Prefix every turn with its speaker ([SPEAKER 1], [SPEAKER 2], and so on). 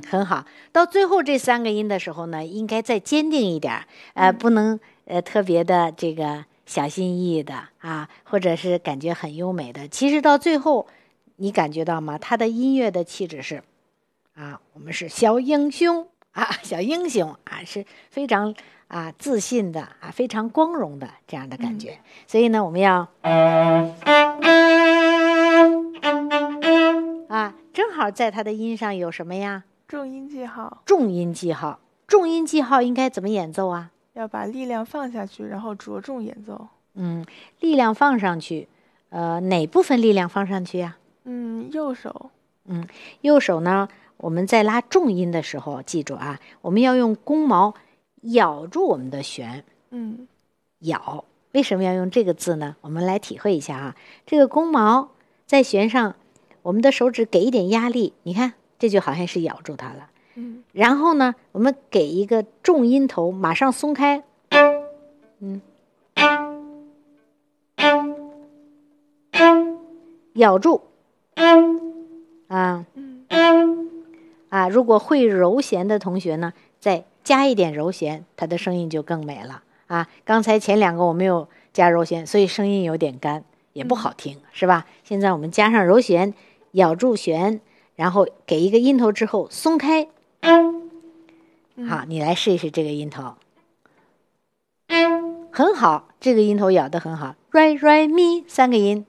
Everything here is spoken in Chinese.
[SPEAKER 1] 很好。到最后这3个音的时候呢，应该再坚定一点，不能特别的这个小心翼翼的啊，或者是感觉很优美的。其实到最后，你感觉到吗？它的音乐的气质是啊，我们是小英雄啊，小英雄啊，是非常自信的啊，非常光荣的这样的感觉。所以呢，我们要正好在它的音上有什么呀？
[SPEAKER 2] 重音记号。
[SPEAKER 1] 重音记号。重音记号应该怎么演奏啊？
[SPEAKER 2] 要把力量放下去，然后着重演奏。
[SPEAKER 1] 力量放上去，哪部分力量放上去呀？
[SPEAKER 2] 右手。
[SPEAKER 1] 右手呢，我们在拉重音的时候，记住啊，我们要用弓毛咬住我们的弦。咬，为什么要用这个字呢？我们来体会一下啊。这个弓毛在弦上，我们的手指给一点压力，你看，这就好像是咬住它了。然后呢，我们给一个重音头，马上松开。咬住。如果会揉弦的同学呢，再加一点揉弦，它的声音就更美了啊。刚才前2个我没有加揉弦，所以声音有点干，也不好听，是吧？现在我们加上揉弦，咬住弦，然后给一个音头之后松开。好，你来试一试这个音头。很好，这个音头咬得很好。Re Re Mi 3个音，